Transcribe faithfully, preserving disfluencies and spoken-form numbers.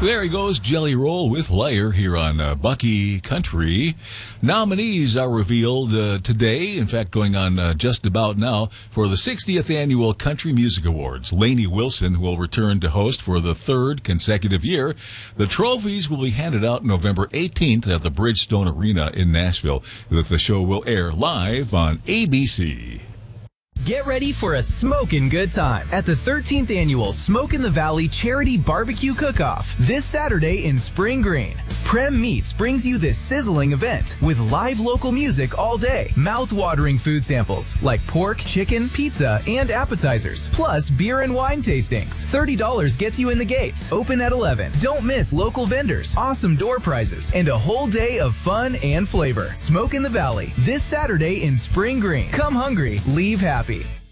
There he goes, Jelly Roll with Layer here on uh, Bucky Country. Nominees are revealed uh, today, in fact going on uh, just about now, for the sixtieth Annual Country Music Awards. Lainey Wilson will return to host for the third consecutive year. The trophies will be handed out November eighteenth at the Bridgestone Arena in Nashville. The show will air live on A B C. Get ready for a smokin' good time at the thirteenth Annual Smoke in the Valley Charity Barbecue Cook-Off this Saturday in Spring Green. Prem Meats brings you this sizzling event with live local music all day, mouth-watering food samples like pork, chicken, pizza, and appetizers, plus beer and wine tastings. thirty dollars gets you in the gates. Open at eleven. Don't miss local vendors, awesome door prizes, and a whole day of fun and flavor. Smoke in the Valley this Saturday in Spring Green. Come hungry, leave happy.